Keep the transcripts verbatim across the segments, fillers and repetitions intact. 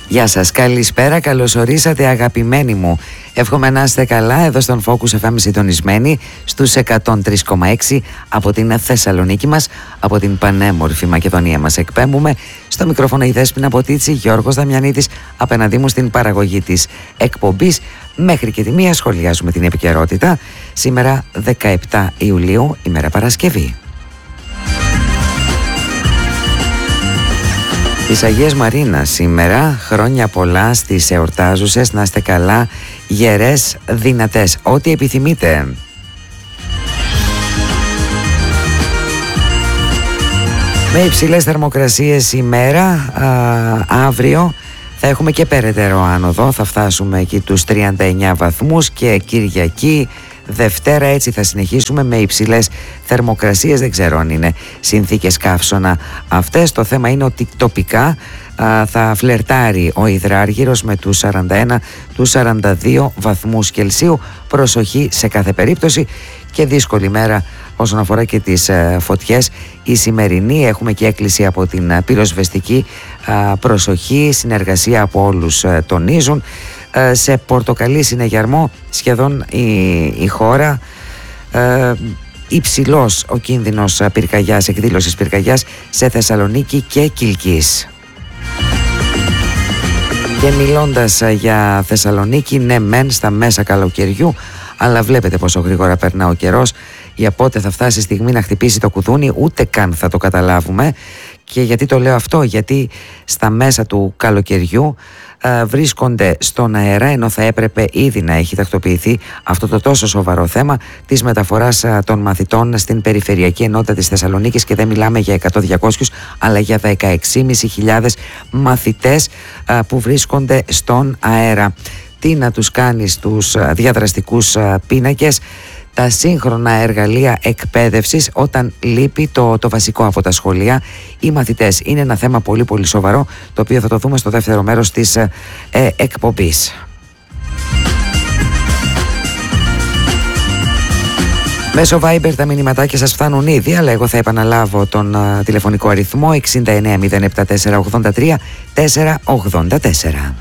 Γεια σας, καλησπέρα, καλώς ορίσατε αγαπημένοι μου. Εύχομαι να είστε καλά εδώ στον Focus εφ εμ συντονισμένοι στους εκατόν τρία κόμμα έξι από την Θεσσαλονίκη μας, από την πανέμορφη Μακεδονία μας εκπέμπουμε. Στο μικρόφωνο η Δέσποινα Ποτίτσι, Γιώργος Δαμιανίδης απέναντί μου στην παραγωγή της εκπομπής. Μέχρι και τη μία σχολιάζουμε την επικαιρότητα. Σήμερα δεκαεπτά Ιουλίου, ημέρα Παρασκευή. Της Αγίας Μαρίνας σήμερα, χρόνια πολλά στις εορτάζουσες, να είστε καλά, γερές, δυνατές, ό,τι επιθυμείτε. Με υψηλές θερμοκρασίες ημέρα, α, αύριο θα έχουμε και περαιτέρω άνοδο, θα φτάσουμε εκεί τους τριάντα εννιά βαθμούς και Κυριακή, Δευτέρα έτσι θα συνεχίσουμε με υψηλές θερμοκρασίες. Δεν ξέρω αν είναι συνθήκες καύσωνα αυτές. Το θέμα είναι ότι τοπικά α, θα φλερτάρει ο υδράργυρος με τους σαράντα ένα, τους σαράντα δύο βαθμούς Κελσίου. Προσοχή σε κάθε περίπτωση και δύσκολη μέρα όσον αφορά και τις α, φωτιές. Η σημερινή, έχουμε και έκκληση από την α, πυροσβεστική α, προσοχή, συνεργασία από όλους α, τονίζουν. Σε πορτοκαλί συνεγερμό σχεδόν η, η χώρα, ε, υψηλός ο κίνδυνος πυρκαγιάς, εκδήλωσης πυρκαγιάς σε Θεσσαλονίκη και Κιλκής. Και μιλώντας για Θεσσαλονίκη, ναι μεν στα μέσα καλοκαιριού, αλλά βλέπετε πόσο γρήγορα περνά ο καιρός. Για πότε θα φτάσει η στιγμή να χτυπήσει το κουδούνι ούτε καν θα το καταλάβουμε. Και γιατί το λέω αυτό? Γιατί στα μέσα του καλοκαιριού α, βρίσκονται στον αέρα, ενώ θα έπρεπε ήδη να έχει τακτοποιηθεί αυτό το τόσο σοβαρό θέμα της μεταφοράς α, των μαθητών στην περιφερειακή ενότητα της Θεσσαλονίκης, και δεν μιλάμε για εκατό διακόσιους αλλά για δεκαέξι χιλιάδες πεντακόσιους μαθητές α, που βρίσκονται στον αέρα. Τι να τους κάνει στους α, διαδραστικούς α, πίνακες, τα σύγχρονα εργαλεία εκπαίδευσης όταν λείπει το, το βασικό από τα σχολεία, οι μαθητές. Είναι ένα θέμα πολύ πολύ σοβαρό, το οποίο θα το δούμε στο δεύτερο μέρος της ε, εκπομπής. Μέσω Viber τα μηνυματάκια σας φτάνουν ήδη, αλλά εγώ θα επαναλάβω τον α, τηλεφωνικό αριθμό εξήντα εννέα μηδέν επτά τέσσερα ογδόντα τρία τετρακόσια ογδόντα τέσσερα.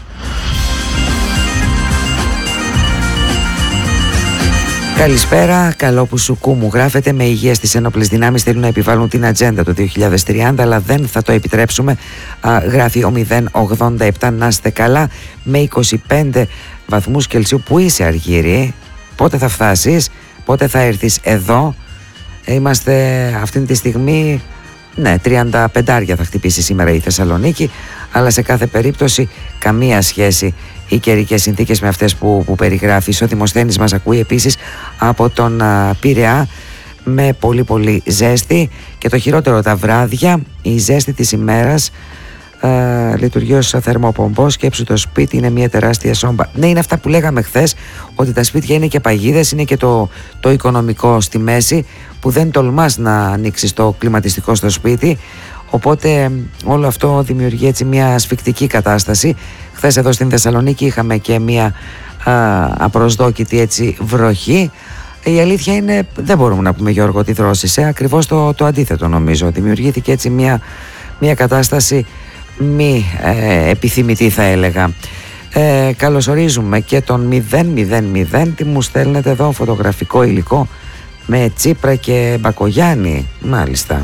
Καλησπέρα, καλό που σουκού μου γράφετε. Με υγεία στις ένοπλες δυνάμεις θέλουν να επιβάλλουν την ατζέντα του δύο χιλιάδες τριάντα, αλλά δεν θα το επιτρέψουμε. Α, γράφει ο μηδέν ογδόντα επτά, να είστε καλά. Με είκοσι πέντε βαθμούς Κελσίου. Πού είσαι Αργύρι? Πότε θα φτάσεις? Πότε θα έρθεις εδώ? Είμαστε αυτή τη στιγμή, ναι, τριάντα πέντε θα χτυπήσει σήμερα η Θεσσαλονίκη, αλλά σε κάθε περίπτωση καμία σχέση οι καιρικές συνθήκες με αυτές που, που περιγράφεις. Ο Δημοσθένης μας ακούει επίσης από τον α, Πειραιά, με πολύ πολύ ζέστη, και το χειρότερο, τα βράδια η ζέστη της ημέρας α, λειτουργεί ως θερμοπομπός. Σκέψου, το σπίτι είναι μια τεράστια σόμπα. Ναι, είναι αυτά που λέγαμε χθες, ότι τα σπίτια είναι και παγίδες, είναι και το, το οικονομικό στη μέση, που δεν τολμάς να ανοίξεις το κλιματιστικό στο σπίτι. Οπότε όλο αυτό δημιουργεί έτσι μια ασφικτική κατάσταση. Χθες εδώ στην Θεσσαλονίκη είχαμε και μια α, απροσδόκητη έτσι βροχή. Η αλήθεια είναι, δεν μπορούμε να πούμε, Γιώργο, ότι δρόσησε. Ακριβώς το, το αντίθετο νομίζω. Δημιουργήθηκε έτσι μια, μια κατάσταση μη ε, επιθυμητή, θα έλεγα. Ε, καλωσορίζουμε και τον μηδέν μηδέν μηδέν. Τι μου στέλνετε εδώ, φωτογραφικό υλικό με Τσίπρα και Μπακογιάννη? Μάλιστα.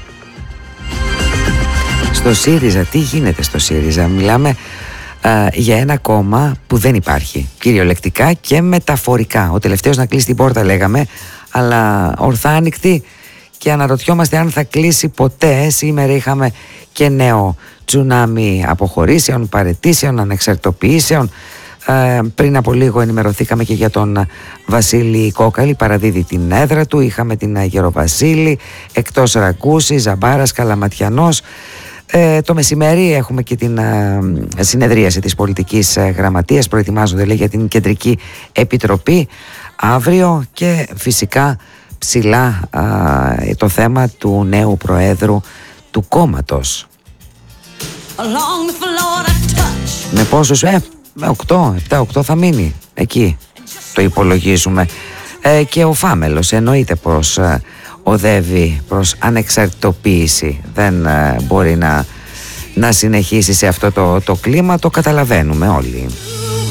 Στο ΣΥΡΙΖΑ, τι γίνεται στο ΣΥΡΙΖΑ? Μιλάμε α, για ένα κόμμα που δεν υπάρχει, κυριολεκτικά και μεταφορικά. Ο τελευταίος να κλείσει την πόρτα, λέγαμε, αλλά ορθά άνοιχτη, και αναρωτιόμαστε αν θα κλείσει ποτέ. Σήμερα είχαμε και νέο τσουνάμι αποχωρήσεων, παραιτήσεων, ανεξαρτητοποιήσεων. Ε, πριν από λίγο ενημερωθήκαμε και για τον Βασίλη Κόκαλη, παραδίδει την έδρα του. Είχαμε την Γεροβασίλη, εκτός Ρακούση, Ζαμπάρας, Καλαματιανός. Ε, το μεσημέρι έχουμε και την ε, συνεδρίαση της πολιτικής ε, γραμματείας. Προετοιμάζονται, λέει, για την Κεντρική Επιτροπή αύριο, και φυσικά ψηλά ε, το θέμα του νέου Προέδρου του κόμματος. Με πόσους? Ε, με οκτώ, επτά οκτώ θα μείνει εκεί, το υπολογίζουμε. Ε, και ο Φάμελος εννοείται πως ε, οδεύει προς ανεξαρτητοποίηση. Δεν ε, μπορεί να να συνεχίσει σε αυτό το, το κλίμα, το καταλαβαίνουμε όλοι.